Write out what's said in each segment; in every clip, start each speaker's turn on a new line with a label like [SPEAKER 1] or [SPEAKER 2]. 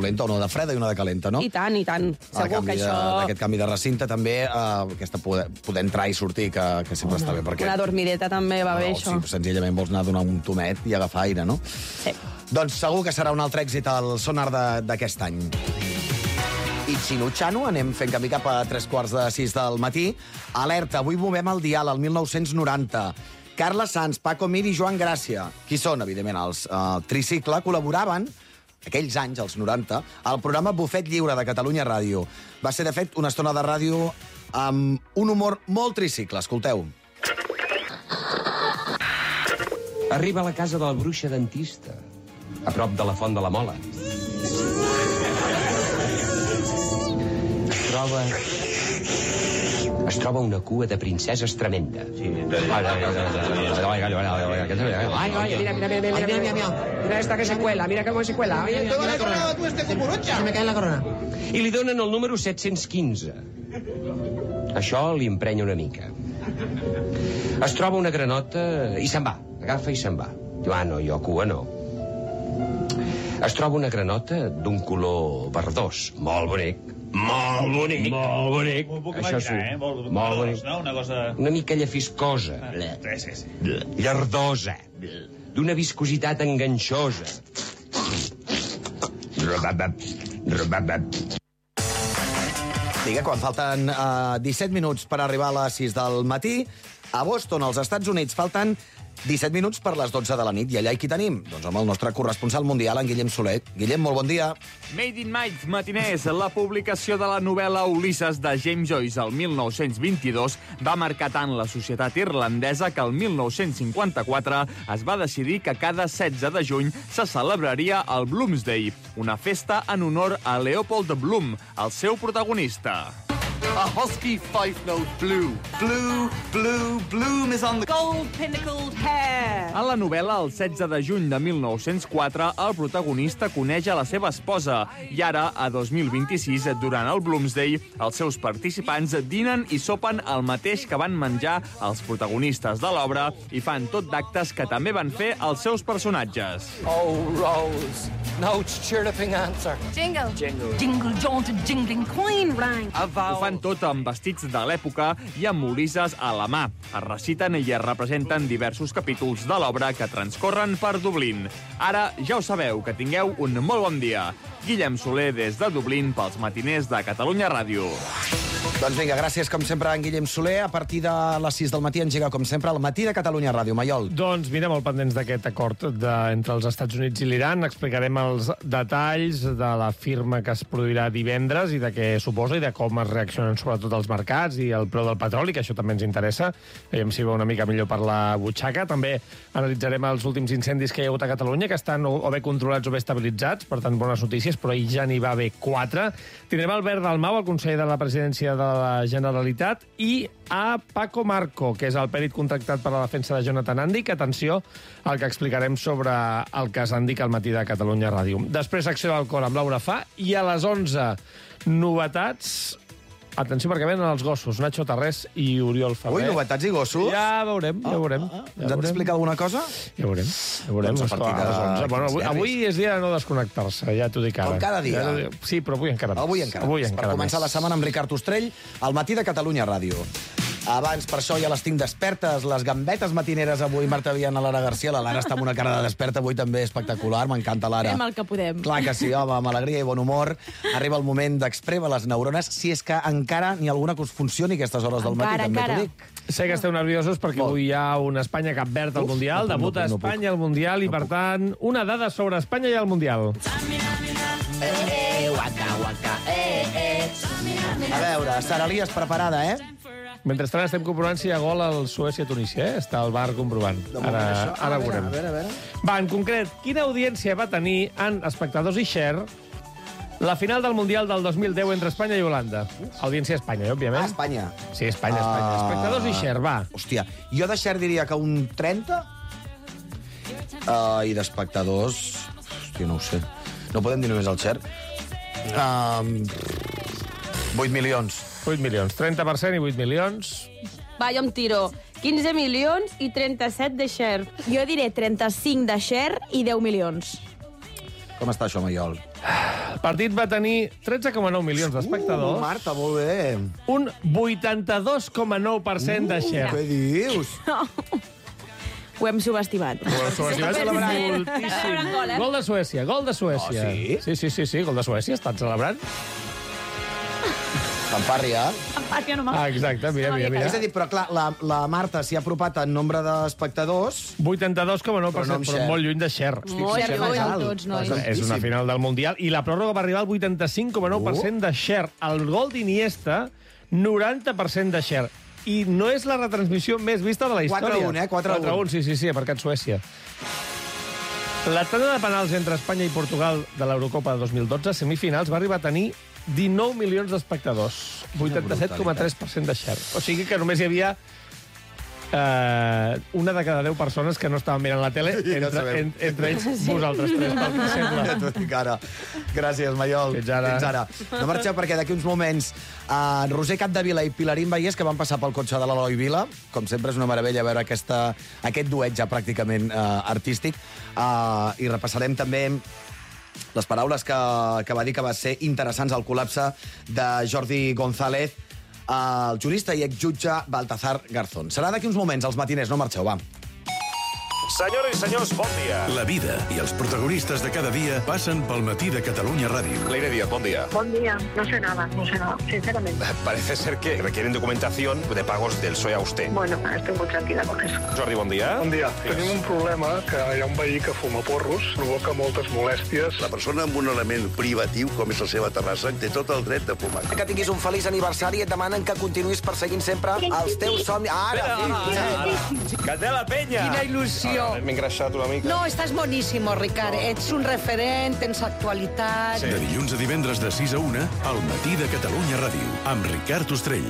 [SPEAKER 1] dolenta, o no, de freda i una de calenta, no?
[SPEAKER 2] I tant, segur que això...
[SPEAKER 1] D'aquest canvi de recinte també, aquesta poder entrar i sortir, que sempre està bé. Perquè...
[SPEAKER 2] Una dormideta també va bé, això.
[SPEAKER 1] Si senzillament vols anar a donar un tomet i agafar aire, no?
[SPEAKER 2] Sí.
[SPEAKER 1] Doncs segur que serà un altre èxit el sonar d'aquest any. I xinutxano, anem fent camí cap a 3:45 del matí. Alerta, avui movem el dial, al 1990. Carles Sanz, Paco Mir i Joan Gràcia, qui són, evidentment, els Tricicle, col·laboraven, aquells anys, els 90, al programa Bufet Lliure de Catalunya Ràdio. Va ser, de fet, una estona de ràdio amb un humor molt tricicle. Escolteu.
[SPEAKER 3] Arriba a la casa de la bruixa dentista, a prop de la Font de la Mola. Es troba una cua de princeses tremenda. Mira esta que se cuela, mira cómo se cuela.
[SPEAKER 4] Se me cae la corona.
[SPEAKER 3] I li donen el número 715. Això li emprenya una mica. Es troba una granota i se'n va. Agafa i se'n va. Diu, no, jo cua no. Es troba una granota d'un color verdós, molt bonic. Molt bonic. Molt bonic. Això sí. Molt bonic. Una mica llefiscosa.
[SPEAKER 4] Sí.
[SPEAKER 3] Llardosa. D'una viscositat enganxosa.
[SPEAKER 1] Diga, quan falten 17 minuts per arribar a les 6 del matí, a Boston, als Estats Units, falten 17 minuts per les 12 de la nit. I allà qui tenim? Doncs amb el nostre corresponsal mundial, en Guillem Soler. Guillem, molt bon dia.
[SPEAKER 5] Made in Might, matiners. La publicació de la novel·la Ulisses de James Joyce el 1922 va marcar tant la societat irlandesa que el 1954 es va decidir que cada 16 de juny se celebraria el Bloomsday, una festa en honor a Leopold Bloom, el seu protagonista.
[SPEAKER 6] A husky five-note blue. Blue, blue, bloom is on the...
[SPEAKER 2] Gold pinnacled hair.
[SPEAKER 5] A la novel·la, el 16 de juny de 1904, el protagonista coneix a la seva esposa i ara, a 2026, durant el Bloomsday, els seus participants dinen i sopen el mateix que van menjar els protagonistes de l'obra i fan tot d'actes que també van fer els seus personatges.
[SPEAKER 7] Oh, Rose, no chirruping answer.
[SPEAKER 2] Jingle. Jingle jaunted jingling coin rang.
[SPEAKER 5] Ho fan tot amb vestits de l'època i amb Ulisses a la mà. Es reciten i es representen diversos capítols de l'obra que transcorren per Dublín. Ara ja ho sabeu, que tingueu un molt bon dia. Guillem Soler des de Dublín pels matiners de Catalunya Ràdio.
[SPEAKER 1] Doncs vinga, gràcies com sempre a en Guillem Soler. A partir de les 6 del matí engega com sempre al matí de Catalunya Ràdio. Maiol.
[SPEAKER 8] Doncs mira, molt pendents d'aquest acord entre els Estats Units i l'Iran. Explicarem els detalls de la firma que es produirà divendres i de què suposa i de com es reaccionen sobretot els mercats i el preu del petroli, que això també ens interessa. Veiem si va una mica millor per la butxaca. També analitzarem els últims incendis que hi ha hagut a Catalunya, que estan o bé controlats o bé estabilitzats, per tant, bones notícies, però ahir ja n'hi va haver 4. Tindrem Albert Dalmau, el conseller de la presidència de la Generalitat, i a Paco Marco, que és el pèrit contractat per la defensa de Jonathan Andic. Atenció al que explicarem sobre el cas Andic al matí de Catalunya Ràdio. Després, secció d'alcohol amb Laura Fa, i a les 11, novetats. Atenció, perquè venen els gossos, Nacho Tarrés i Oriol Faber.
[SPEAKER 1] Ui, novetats i gossos?
[SPEAKER 8] Ja veurem, ja veurem.
[SPEAKER 1] Ens han d'explicar alguna cosa?
[SPEAKER 8] Ja veurem.
[SPEAKER 1] Doncs a partir de...
[SPEAKER 8] Bueno, avui és dia de no desconnectar-se, ja t'ho dic ara.
[SPEAKER 1] Com cada dia.
[SPEAKER 8] Sí, però avui encara més.
[SPEAKER 1] Avui encara més. Per començar la setmana amb Ricard Ostrell, al matí de Catalunya Ràdio. Abans, per això, ja les tinc despertes, les gambetes matineres avui, Marta Viana, Lara Garcia. La Lara està amb una cara de desperta avui també espectacular, m'encanta, Lara.
[SPEAKER 2] Fem el que podem.
[SPEAKER 1] Clar que sí, home, amb alegria i bon humor. Arriba el moment d'expremer les neurones, si és que encara n'hi ha alguna que us funcioni a aquestes hores del matí, també t'ho dic.
[SPEAKER 8] Sé que esteu nerviosos perquè avui hi ha un Espanya-Cap Verd al Mundial, debuta Espanya al Mundial i, per tant, una dada sobre Espanya i el Mundial.
[SPEAKER 1] A veure, Sara Elias preparada,
[SPEAKER 8] Mentrestant estem comprovant si hi ha gol al Suècia-Tunísia, Està al bar comprovant. Ara ho veurem.
[SPEAKER 1] A veure.
[SPEAKER 8] Va, en concret, quina audiència va tenir en espectadors i share la final del Mundial del 2010 entre Espanya i Holanda? Audiència a Espanya, òbviament.
[SPEAKER 1] Espanya.
[SPEAKER 8] Sí, Espanya. Espectadors i share, va.
[SPEAKER 1] Hòstia, jo de share diria que un 30, i d'espectadors... Hòstia, no ho sé. No podem dir només el share. 8 milions.
[SPEAKER 8] 8 milions. 30% i 8 milions.
[SPEAKER 2] Va, jo em tiro 15 milions i 37 de share.
[SPEAKER 9] Jo diré 35 de share i 10 milions.
[SPEAKER 1] Com està això, Maiol?
[SPEAKER 8] El partit va tenir 13,9 milions d'espectadors.
[SPEAKER 1] Marta, molt bé.
[SPEAKER 8] Un 82,9% de share.
[SPEAKER 1] Què dius?
[SPEAKER 2] Ho hem subestimat.
[SPEAKER 8] Moltíssim.
[SPEAKER 2] Gol,
[SPEAKER 8] Gol de Suècia, gol de Suècia.
[SPEAKER 1] Oh, sí?
[SPEAKER 8] Sí, gol de Suècia, estan celebrant.
[SPEAKER 1] Fanfàrria.
[SPEAKER 8] Exacte, mira.
[SPEAKER 1] És a dir, però clar, la Marta s'hi ha apropat en nombre d'espectadors.
[SPEAKER 8] 82,9%, però molt lluny de share.
[SPEAKER 2] Molt lluny, tots, nois.
[SPEAKER 8] És una final del Mundial. I la pròrroga va arribar al 85,9% de share. El gol d'Iniesta, 90% de share. I no és la retransmissió més vista de la història.
[SPEAKER 1] 4-1, 4-1.
[SPEAKER 8] Sí, marcat Suècia. La tanda de penals entre Espanya i Portugal de l'Eurocopa de 2012, semifinals, va arribar a tenir 19 milions d'espectadors. 87,3% de share. O sigui que només hi havia una de cada 10 persones que no estaven mirant la tele, entre ells vosaltres tres, pel que sembla.
[SPEAKER 1] T'ho dic ara. Gràcies, Maiol.
[SPEAKER 8] Fins ara.
[SPEAKER 1] No marxeu, perquè d'aquí uns moments Roser Capdevila i Pilarín Vallès, que van passar pel cotxe de l'Eloi Vila. Com sempre, és una meravella veure aquest duet ja pràcticament artístic. I repassarem també les paraules que va dir que va ser interessants al col·lapse de Jordi González, el jurista i exjutge Baltasar Garzón. Serà d'aquí uns moments, als matiners. No marxeu, va.
[SPEAKER 9] Senyores i senyors, bon dia.
[SPEAKER 10] La vida i els protagonistes de cada dia passen pel matí de Catalunya Ràdio.
[SPEAKER 9] Leire Díaz, bon dia.
[SPEAKER 11] Buen día. No sé nada, sinceramente.
[SPEAKER 9] Parece ser que requieren documentación de pagos del PSOE a usted.
[SPEAKER 11] Bueno, estoy muy tranquila con eso.
[SPEAKER 9] Jordi, bon dia.
[SPEAKER 12] Bon dia. Tenim un problema, que hi ha un veí que fuma porros, provoca moltes molèsties.
[SPEAKER 13] La persona amb un element privatiu, com és la seva terrassa, té tot el dret de fumar.
[SPEAKER 1] Que tinguis un feliç aniversari i et demanen que continuïs perseguint sempre els teus somnis. Ara!
[SPEAKER 9] Que té la penya!
[SPEAKER 14] Quina il·lusió!
[SPEAKER 9] M'he engreixat una mica.
[SPEAKER 14] No, estàs boníssim, Ricard. Ets un referent, tens actualitat.
[SPEAKER 10] De dilluns a divendres de 6 a 1, al matí de Catalunya Ràdio, amb Ricard Ostrell.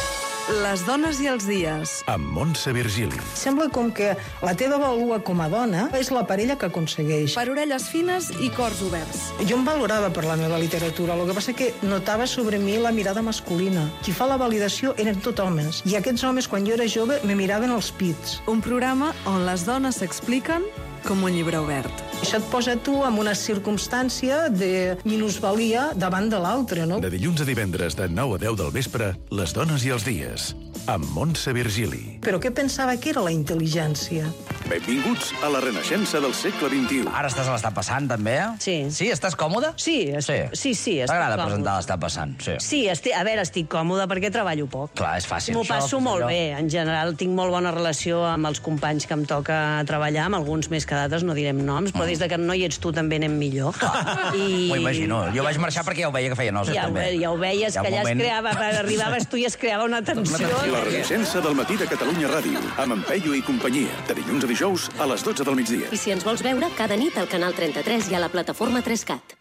[SPEAKER 15] Les dones i els dies.
[SPEAKER 10] Amb Montse Virgili.
[SPEAKER 16] Sembla com que la teva vàlua com a dona és la parella que aconsegueix.
[SPEAKER 15] Per orelles fines i cors oberts.
[SPEAKER 16] Jo em valorava per la meva literatura, el que passa que notava sobre mi la mirada masculina. Qui fa la validació eren tot homes. I aquests homes, quan jo era jove, me miraven els pits.
[SPEAKER 15] Un programa on les dones s'expliquen com un llibre obert.
[SPEAKER 16] Això et posa tu en una circumstància de minusvalia davant de l'altre, no?
[SPEAKER 10] De dilluns a divendres de 9 a 10 del vespre, Les dones i els dies, amb Montse Virgili.
[SPEAKER 16] Però què pensava que era la intel·ligència?
[SPEAKER 10] Benvinguts a la renaixença del segle XXI.
[SPEAKER 17] Ara estàs a l'Estat passant, també?
[SPEAKER 18] Sí.
[SPEAKER 17] Sí? Estàs còmode?
[SPEAKER 18] Sí, estic
[SPEAKER 17] T'agrada
[SPEAKER 18] còmode.
[SPEAKER 17] presentar l'Estat passant?
[SPEAKER 18] Sí, estic còmode perquè treballo poc.
[SPEAKER 17] Clar, és fàcil.
[SPEAKER 18] M'ho passo molt bé. En general, tinc molt bona relació amb els companys que em toca treballar, amb alguns més que d'altres, no direm noms, però des que no hi ets tu també anem millor.
[SPEAKER 17] M'ho imagino. Jo vaig marxar perquè ja ho veia que feia noces, també.
[SPEAKER 18] Ja ho veies, que allà arribaves tu i es creava una tensió.
[SPEAKER 10] La renaixença del matí de Catalunya Ràdio, amb en Peyu i companyia, de dilluns a dijous a les 12 del migdia.
[SPEAKER 19] I si ens vols veure, cada nit al Canal 33 i a la plataforma 3CAT.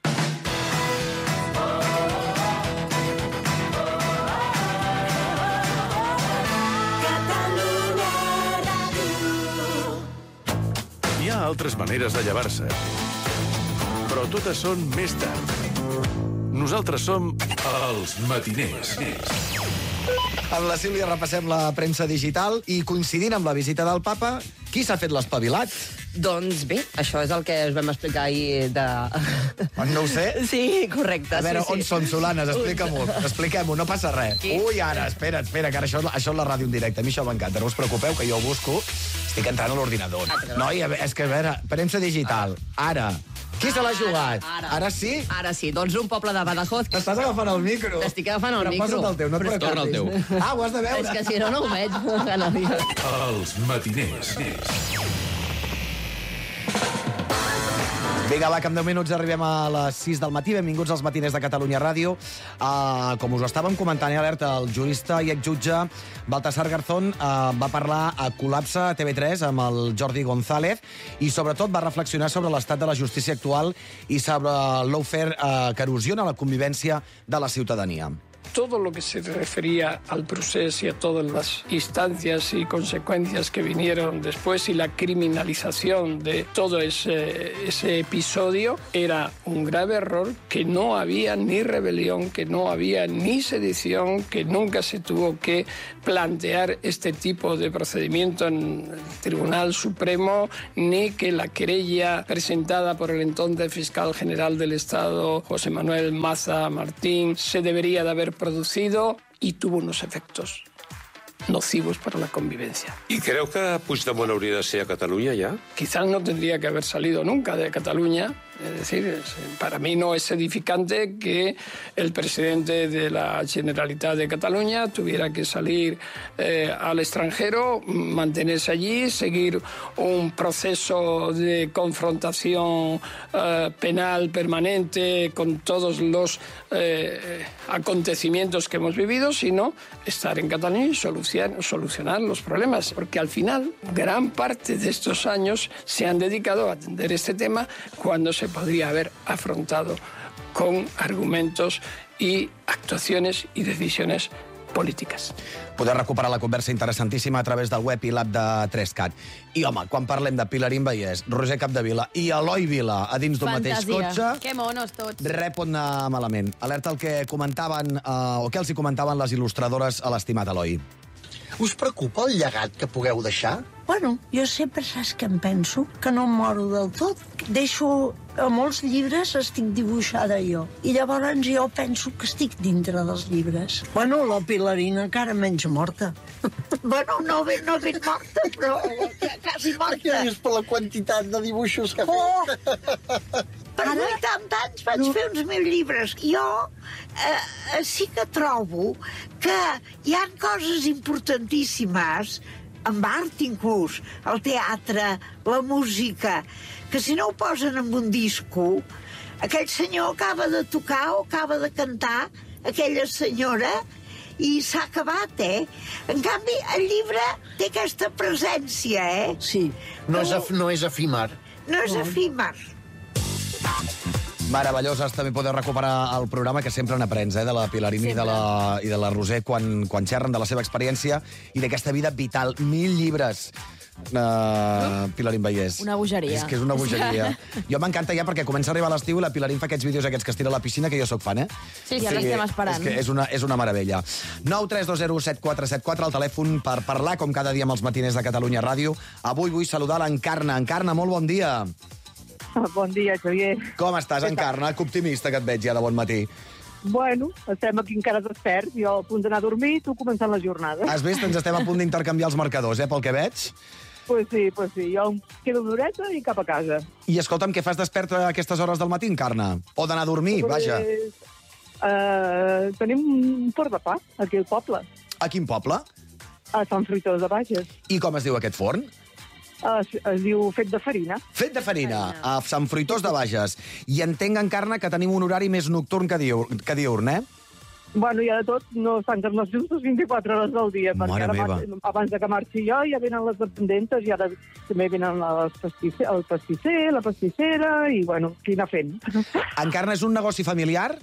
[SPEAKER 10] Hi ha altres maneres de llevar-se, però totes són més tard. Nosaltres som els matiners.
[SPEAKER 1] Amb la Sílvia repassem la premsa digital i, coincidint amb la visita del papa, qui s'ha fet l'espavilat?
[SPEAKER 20] Doncs bé, això és el que us vam explicar ahir de...
[SPEAKER 1] No ho sé?
[SPEAKER 20] Sí, correcte.
[SPEAKER 1] A veure, on són, Solanes? Expliquem-ho, no passa res. Ui, ara, espera, que ara això és la ràdio en directe. A mi això m'encanta, no us preocupeu, que jo ho busco. Estic entrant a l'ordinador. Noi, és que, a veure, premsa digital. Ara, qui se l'ha jugat? Ara sí?
[SPEAKER 20] Ara sí, doncs un poble de Badajoz...
[SPEAKER 1] Estàs agafant el micro?
[SPEAKER 20] T'estic agafant el micro.
[SPEAKER 1] Però posa't el teu, no et preocupis.
[SPEAKER 20] Torna el teu.
[SPEAKER 1] Ah, ho has de veure.
[SPEAKER 20] És que si no ho veig.
[SPEAKER 10] Els matiners.
[SPEAKER 1] Vinga, va, que en 10 minuts arribem a les 6 del matí. Benvinguts als matiners de Catalunya Ràdio. Com us ho estàvem comentant, alerta, el jurista i exjutge Baltasar Garzón va parlar a Col·lapse a TV3 amb el Jordi González i, sobretot, va reflexionar sobre l'estat de la justícia actual i sobre el lawfare que erosiona la convivència de la ciutadania.
[SPEAKER 21] todo lo que se refería al proceso y a todas las instancias y consecuencias que vinieron después y la criminalización de todo ese episodio era un grave error, que no había ni rebelión, que no había ni sedición, que nunca se tuvo que plantear este tipo de procedimiento en el Tribunal Supremo, ni que la querella presentada por el entonces fiscal general del Estado, José Manuel Maza Martín, se debería de haber producido, y tuvo unos efectos nocivos para la convivencia.
[SPEAKER 9] I creu que Puigdemont hauria de ser a Catalunya ja?
[SPEAKER 21] Quizás no tendría que haber salido nunca de Cataluña. Es decir, para mí no es edificante que el presidente de la Generalitat de Cataluña tuviera que salir al extranjero, mantenerse allí, seguir un proceso de confrontación penal permanente con todos los acontecimientos que hemos vivido, sino estar en Cataluña y solucionar los problemas. Porque al final, gran parte de estos años se han dedicado a atender este tema cuando se podría haber afrontado con argumentos y actuaciones y decisiones polítiques.
[SPEAKER 1] Podeu recuperar la conversa interessantíssima a través del web i l'app de 3CAT. I, home, quan parlem de Pilarín Vallès, Roger Capdevila i Eloi Vila a dins d'un mateix cotxe...
[SPEAKER 2] Que monos tots.
[SPEAKER 1] Res pot anar malament. Alerta al que comentaven, o què els hi comentaven les il·lustradores a l'estimat Eloi.
[SPEAKER 4] Us preocupa el llegat que pugueu deixar?
[SPEAKER 22] Bueno, jo sempre saps què em penso? Que no em moro del tot. Deixo... A molts llibres estic dibuixada jo. I llavors jo penso que estic dintre dels llibres. Bueno, la Pilarina encara menys morta. Bueno, no ben morta, però quasi morta.
[SPEAKER 4] És per la quantitat de dibuixos que ha fet.
[SPEAKER 22] Per 80 anys vaig fer uns 1.000 llibres. Jo sí que trobo que hi ha coses importantíssimes, amb art inclús, el teatre, la música, que si no ho posen en un disco, aquell senyor acaba de tocar o acaba de cantar, aquella senyora, i s'ha acabat, En canvi, el llibre té aquesta presència,
[SPEAKER 4] Sí, no és efímer.
[SPEAKER 22] No és efímer.
[SPEAKER 1] Meravelloses, també podeu recuperar el programa, que sempre n'aprens, de la Pilarín i de la Roser, quan xerren de la seva experiència i d'aquesta vida vital. 1.000 llibres, Pilarín Vallès.
[SPEAKER 2] Una bogeria.
[SPEAKER 1] És que és una bogeria. Jo m'encanta ja perquè comença a arribar l'estiu i la Pilarín fa aquests vídeos aquests que es tira a la piscina, que jo sóc fan,
[SPEAKER 2] Sí, ja l'estem esperant.
[SPEAKER 1] És que és una meravella. 932017474, el telèfon per parlar, com cada dia amb els matiners de Catalunya Ràdio. Avui vull saludar l'Encarna. Encarna, molt bon dia.
[SPEAKER 23] Bon dia, Xavier.
[SPEAKER 1] Com estàs, Encarna? Que optimista que et veig ja de bon matí.
[SPEAKER 23] Bueno, estem aquí encara desperts, jo a punt d'anar a dormir, tu començant la jornada.
[SPEAKER 1] Has vist? Ens estem a punt d'intercanviar els marcadors, pel que veig.
[SPEAKER 23] Pues sí, jo em quedo una horeta i cap a casa.
[SPEAKER 1] I escolta'm, què fas desperta a aquestes hores del matí, Encarna? O d'anar a dormir, vaja.
[SPEAKER 23] Tenim un forn de pa, aquí al poble.
[SPEAKER 1] A quin poble?
[SPEAKER 23] A Sant Fruitós de Bages.
[SPEAKER 1] I com es diu aquest forn?
[SPEAKER 23] Es diu Fet de Farina.
[SPEAKER 1] Fet de Farina, a Sant Fruitós de Bages. I entenc, Encarna, que tenim un horari més nocturn que diurn,
[SPEAKER 23] Bueno, hi ha de tot, no tanquen les llums 24 hores del dia,
[SPEAKER 1] Mare meva.
[SPEAKER 23] Abans de que marxi jo ja venen les dependentes i ara també venen el pastisser, la pastissera i, bueno, qui anar fent.
[SPEAKER 1] Encarna, és un negoci familiar?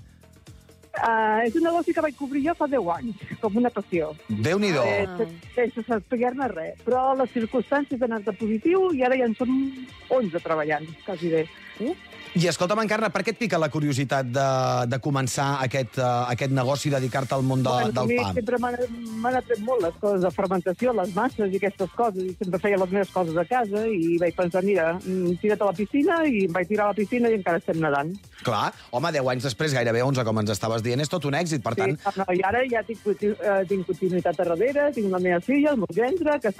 [SPEAKER 23] És un negoci que vaig cobrir jo fa 10 anys, com una passió.
[SPEAKER 1] Déu-n'hi-do.
[SPEAKER 23] Sense explicar-ne res. Però les circumstàncies han anat de positiu i ara ja en són 11 treballant, quasi bé.
[SPEAKER 1] I escolta'm, Encarna, per què et pica la curiositat de començar aquest negoci i dedicar-te al món del pa?
[SPEAKER 23] A mi sempre m'han atret molt les coses de fermentació, les masses i aquestes coses, i sempre feia les meves coses a casa i vaig pensar, mira, tira't a la piscina, i em vaig tirar a la piscina i encara estem nedant.
[SPEAKER 1] Clar, home, 10 anys després, gairebé 11, com ens estaves dient, és tot un èxit, per tant...
[SPEAKER 23] Sí, i ara ja tinc continuïtat a darrere, tinc la meva filla, el meu gendre, que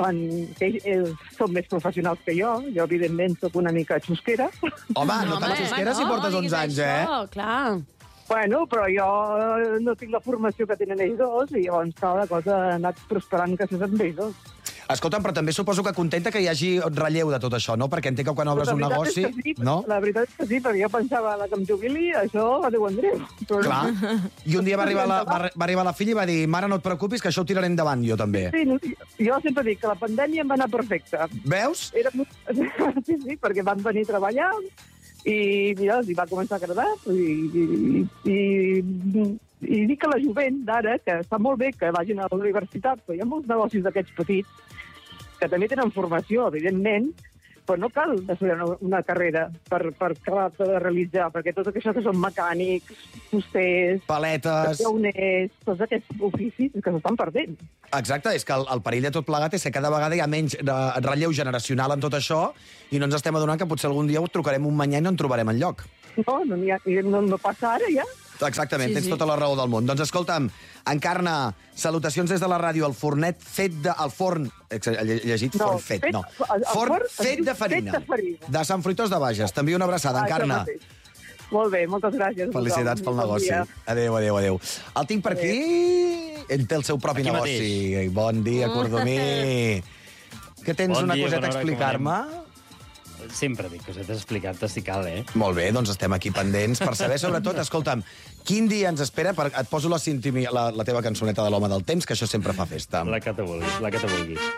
[SPEAKER 23] són més professionals que jo, evidentment soc una mica xusquera.
[SPEAKER 1] Home, no tan xusquera si portes 11 anys,
[SPEAKER 2] clar.
[SPEAKER 23] Bueno, però jo no tinc la formació que tenen ells dos i llavors la cosa ha anat prosperant gràcies a ells dos.
[SPEAKER 1] Escolta'm, però també suposo que contenta que hi hagi relleu de tot això, no? Perquè entenc que quan obres un negoci... No?
[SPEAKER 23] La veritat és que sí, perquè jo pensava que em jubili, això a Déu Andreu.
[SPEAKER 1] Clar. I un dia va arribar la filla i va dir, mare, no et preocupis, que això ho tiraré endavant, jo també.
[SPEAKER 23] Sí, jo sempre dic que la pandèmia em va anar perfecta.
[SPEAKER 1] Veus?
[SPEAKER 23] Sí, perquè van venir a treballar i mira, els hi va començar a agradar i I dic que la jovent d'ara, que està molt bé que vagin a la universitat, però hi ha molts negocis d'aquests petits que també tenen formació, evidentment, però no cal estudiar una carrera per acabar de realitzar, perquè tot això que són mecànics, fusters,
[SPEAKER 1] paletes,
[SPEAKER 23] llauners, tots aquests oficis que s'estan perdent.
[SPEAKER 1] Exacte, és que el perill de tot plegat és que cada vegada hi ha menys relleu generacional en tot això i no ens estem adonant que potser algun dia ho trucarem un manyà i no en trobarem enlloc.
[SPEAKER 23] No passa ara, ja.
[SPEAKER 1] Exactament, tens tota la raó del món. Doncs escolta'm, Encarna, salutacions des de la ràdio, el fornet fet de... El forn... He llegit forn fet, no. Forn fet de farina. De Sant Fruitós de Bages. T'envio una abraçada, Encarna.
[SPEAKER 23] Molt bé, moltes gràcies.
[SPEAKER 1] Felicitats pel negoci. Adéu, adéu, adéu. El tinc per aquí. Ell té el seu propi negoci. Bon dia, Cordomí. Que tens una coseta a explicar-me?
[SPEAKER 3] Sempre dic cosetes a explicar-te si cal,
[SPEAKER 1] Molt bé, doncs estem aquí pendents per saber, sobretot, escolta'm, quin dia ens espera? Et poso la teva cançoneta de l'Home del Temps, que això sempre fa festa.
[SPEAKER 3] La que te vulguis.